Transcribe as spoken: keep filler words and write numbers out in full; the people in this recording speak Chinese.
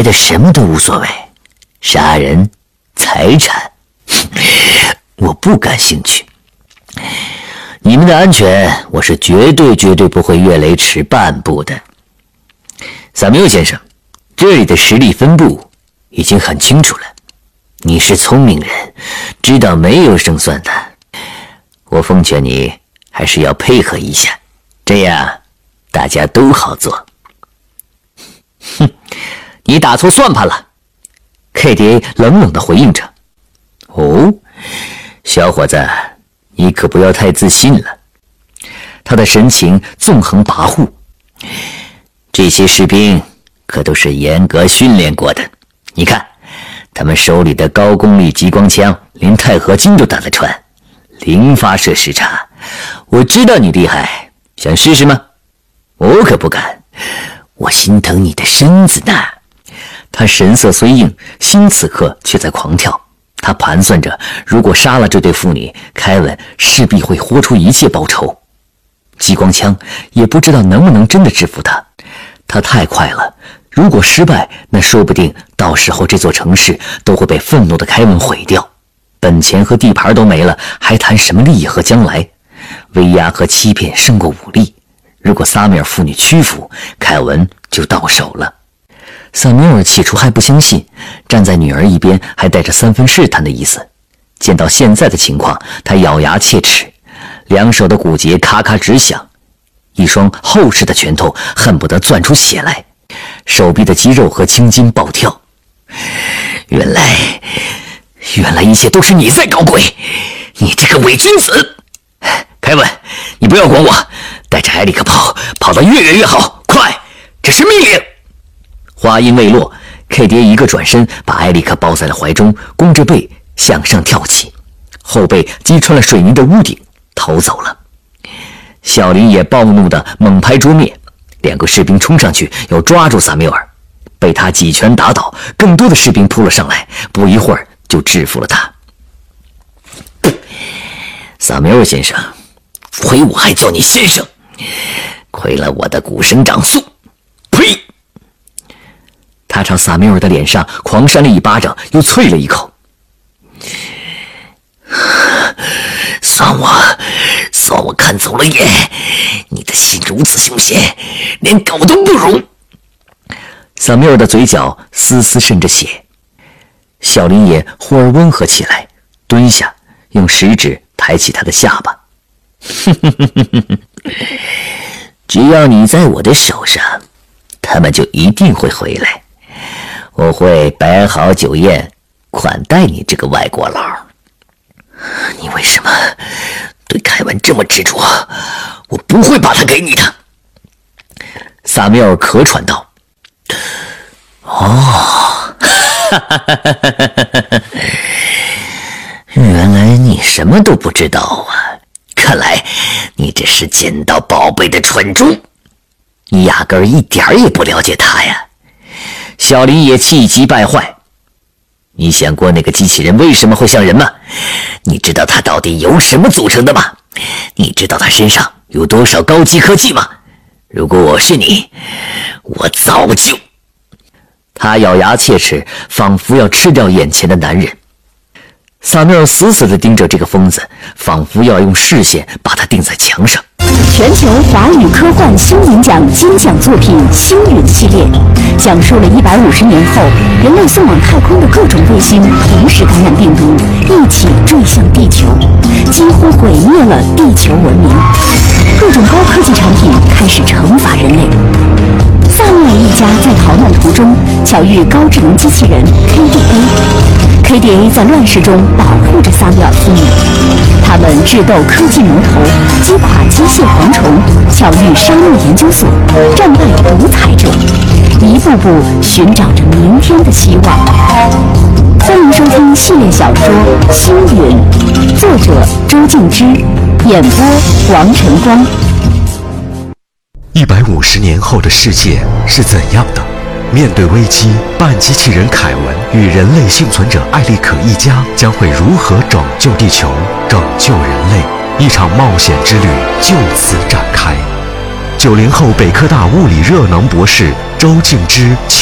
得什么都无所谓，杀人、财产，我不感兴趣。你们的安全，我是绝对绝对不会越雷池半步的。萨缪先生，这里的实力分布已经很清楚了。你是聪明人，知道没有胜算的。我奉劝你，还是要配合一下，这样大家都好做。哼，你打错算盘了。K D A 冷冷地回应着。哦，小伙子，你可不要太自信了。他的神情纵横跋扈。这些士兵可都是严格训练过的，你看，他们手里的高功率激光枪连钛合金都打得穿，零发射时差。我知道你厉害，想试试吗？我可不敢，我心疼你的身子呢。他神色虽硬，心此刻却在狂跳。他盘算着，如果杀了这对父女，凯文势必会豁出一切报仇。激光枪也不知道能不能真的制服他，他太快了，如果失败，那说不定到时候这座城市都会被愤怒的凯文毁掉，本钱和地盘都没了，还谈什么利益和将来？威压和欺骗胜过武力，如果萨米尔父女屈服，凯文就到手了。萨米尔起初还不相信，站在女儿一边还带着三分试探的意思。见到现在的情况，他咬牙切齿，两手的骨节咔咔直响，一双厚实的拳头恨不得攥出血来，手臂的肌肉和青筋暴跳。原来，原来一切都是你在搞鬼，你这个伪君子！凯文，你不要管我，带着埃里克跑，跑得越远越好，快！这是命令！话音未落 ，K D A 一个转身，把埃里克抱在了怀中，弓着背向上跳起，后背击穿了水泥的屋顶，逃走了。小林也暴怒地猛拍桌面，两个士兵冲上去要抓住萨缪尔，被他几拳打倒，更多的士兵扑了上来，不一会儿就制服了他。萨缪尔先生，亏我还叫你先生，亏了我的古生长素！呸！他朝萨缪尔的脸上狂扇了一巴掌，又啐了一口。算我，算我看走了眼，你的心如此凶险，连狗都不如。萨缪尔的嘴角丝丝渗着血。小林爷忽而温和起来，蹲下，用食指抬起他的下巴。只要你在我的手上，他们就一定会回来。我会摆好酒宴款待你这个外国佬。你为什么对凯文这么执着？我不会把他给你的。萨缪尔咳喘道。哦，原来你什么都不知道啊！看来你这是捡到宝贝的蠢猪，你压根儿一点儿也不了解他呀！小林也气急败坏。你想过那个机器人为什么会像人吗？你知道它到底由什么组成的吗？你知道它身上有多少高级科技吗？如果我是你，我早就……他咬牙切齿，仿佛要吃掉眼前的男人。萨缪尔死死地盯着这个疯子，仿佛要用视线把他钉在墙上。 全球华语科幻星云奖金奖作品《星云》系列，讲述了一百五十年后人类送往太空的各种卫星同时感染病毒，一起坠向地球，几乎毁灭了地球文明。各种高科技产品开始惩罚人类。萨缪尔一家在逃难途中巧遇高智能机器人 K D A，K D A 在乱世中保护着萨缪尔父女。他们智斗科技魔头，击垮机械蝗虫，巧遇沙漠研究所，战败独裁者，一步步寻找着明天的希望。欢迎收听系列小说《星云》，作者周静之，演播王晨光。 一百五十年后的世界是怎样的？面对危机，半机器人凯文与人类幸存者艾利可一家将会如何拯救地球、拯救人类？一场冒险之旅就此展开。九零后北科大物理热能博士周静之